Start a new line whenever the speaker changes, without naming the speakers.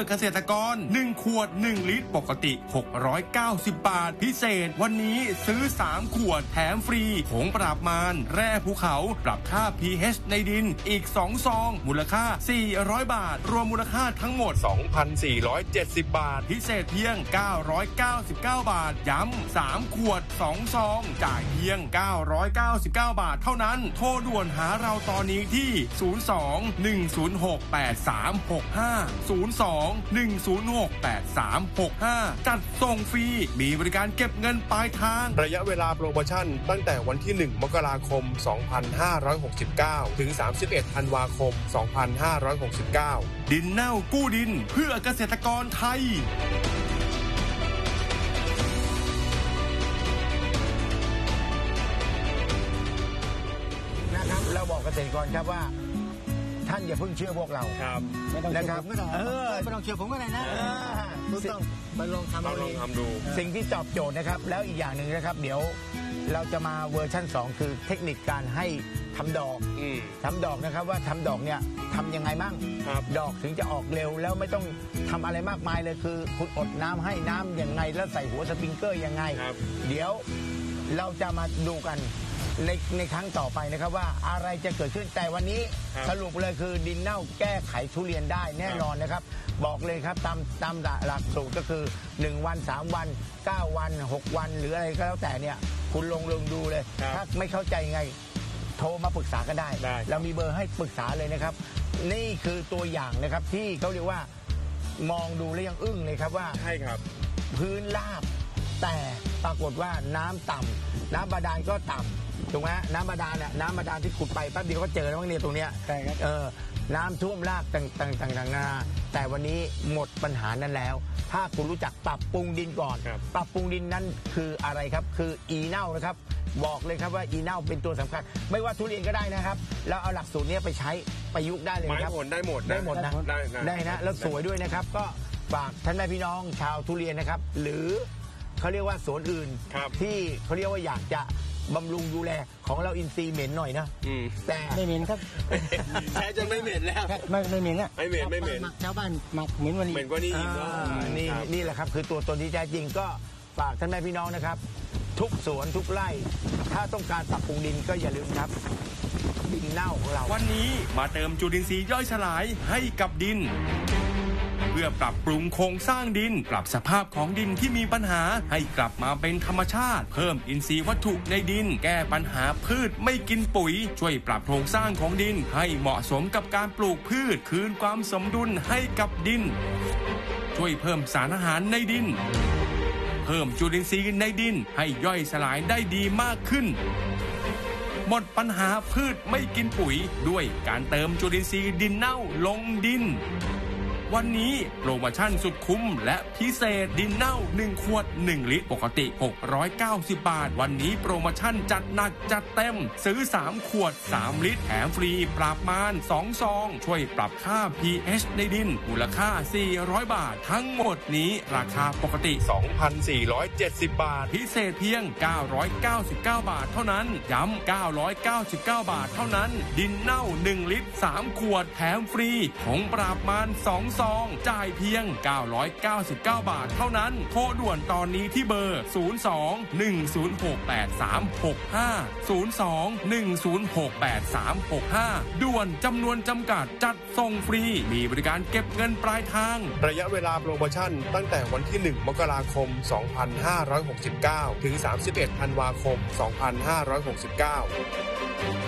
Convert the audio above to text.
เกษตรกร1ขวด1ลิตรปกติ690 บาทพิเศษวันนี้ซื้อ3ขวดแถมฟรีผงปราบมารแร่ภูเขาปรับค่า pH ในดินอีก2ซองมูลค่า400 บาทรวมมูลค่าทั้งหมด 2,470 บาทพิเศษเพียง999 บาทย้ำ3ขวด2ซองจ่ายเพียง999 บาทเท่านั้นโทรด่วนหาเราตอนนี้ที่02-106-8365 จัดส่งฟรีมีบริการเก็บเงินปลายทางระยะเวลาโปรโมชั่นตั้งแต่วันที่1มกราคม2569ถึง31ธันวาคม2569ดินเน่ากู้ดินเพื่อเกษตรกรไทย
นะครับเราบอกเกษตรกรครับว่าท่านอย่าเพิ่งเชื่อพวกเรา
ครับ
ไม่ต้องนะครับ
ไม่ต้องเชื่อผมก็ได้นะต้องไปลองทำ
ดูสิ่งที่ตอบโจทย์นะครับแล้วอีกอย่างหนึ่งนะครับเดี๋ยวเราจะมาเวอร์ชั่น2คือเทคนิคการให้ทำดอกนะครับว่าทำดอกเนี่ยทำยังไงมั่งดอกถึงจะออกเร็วแล้วไม่ต้องทำอะไรมากมายเลยคือคุณอดน้ำให้น้ำยังไงแล้วใส่หัวสปริงเกอร์ยังไงเดี๋ยวเราจะมาดูกันในครั้งต่อไปนะครับว่าอะไรจะเกิดขึ้นแต่วันนี้สรุปเลยคือดินเน่าแก้ไขทุเรียนได้แน่นอนนะครับบอกเลยครับตามหลักสูตรก็คือ1วัน3วัน9วัน6วันหรืออะไรก็แล้วแต่เนี่ยคุณลงดูเลยถ้าไม่เข้าใจไงโทรมาปรึกษาก็ได้เรามีเบอร์ให้ปรึกษาเลยนะครับนี่คือตัวอย่างนะครับที่เขาเรียกว่ามองดูแล้วยังอึ้งเลยครับว่า
ใช่ครับ
พื้นราบแต่ปรากฏว่าน้ำต่ำน้ำบาดาลก็ต่ำถูกไหมน้ำบาดาลเนี่ยน้ำบาดาลที่ขุดไปแป๊บเดียวก็เจอแล้วมั้งเนี่ยตรงเนี้ย
ใช่ครับ
น้ำท่วมรากต่างๆนานาแต่วันนี้หมดปัญหานั้นแล้วถ้าคุณรู้จักปรับปรุงดินก่อนปรับปรุงดินนั้นคืออะไรครับคืออีเน่านะครับบอกเลยครับว่าอีเน่าเป็นตัวสำคัญไม่ว่าทุเรียนก็ได้นะครับแล้วเอาหลักสูตรนี้ไปใช้ประยุกต์ได้เลยครับ
ได้หมด
นะได้นะแล้วสวยด้วยนะครับก็ฝากท่านแม่พี่น้องชาวทุเรียนนะครับหรือเขาเรียกว่าสวนอื่นที่เขาเรียกว่าอยากจะบำรุงดูแลของเราอินทรีย์เหม็นหน่อยนะ
แต่ไม่เหม็นครับ
แค่จะไม่เหม็นแล้ว
ไม่เหม็นนะ
ไม่เหม็น
ชาวบ้านหมักเหม็นกว่า
นี้อีก
นี่แหละครับคือตัวตนที่แท้จริงก็ฝากท่านแม่พี่น้องนะครับทุกสวนทุกไร่ถ้าต้องการปรับปรุงดินก็อย่าลืมครับดินเน่าของเรา
วันนี้มาเติมจุลินทรีย์ย่อยสลายให้กับดินเพื่อปรับปรุงโครงสร้างดินปรับสภาพของดินที่มีปัญหาให้กลับมาเป็นธรรมชาติเพิ่มอินทรีย์วัตถุในดินแก้ปัญหาพืชไม่กินปุ๋ยช่วยปรับโครงสร้างของดินให้เหมาะสมกับการปลูกพืชคืนความสมดุลให้กับดินช่วยเพิ่มสารอาหารในดินเพิ่มจุลินทรีย์ในดินให้ย่อยสลายได้ดีมากขึ้นหมดปัญหาพืชไม่กินปุ๋ยด้วยการเติมจุลินทรีย์ดินเน่าลงดินวันนี้โปรโมชั่นสุดคุ้มและพิเศษดินเน่า1ขวด1ลิตรปกติ690 บาทวันนี้โปรโมชั่นจัดหนักจัดเต็มซื้อ3ขวด3ลิตรแถมฟรีปราบมาร2ซองช่วยปรับค่า pH ในดินมูลค่า400 บาททั้งหมดนี้ราคาปกติ 2,470 บาทพิเศษเพียง999 บาทเท่านั้นย้ำ999 บาทเท่านั้นดินเน่า1ลิตร3ขวดแถมฟรีผงปราบมาร2ซองจ่ายเพียง999 บาทเท่านั้นโทรด่วนตอนนี้ที่เบอร์02-106-8365 ด่วนจำนวนจำกัดจัดส่งฟรีมีบริการเก็บเงินปลายทางระยะเวลาโปรโมชั่นตั้งแต่วันที่1มกราคม2569ถึง31ธันวาคม2569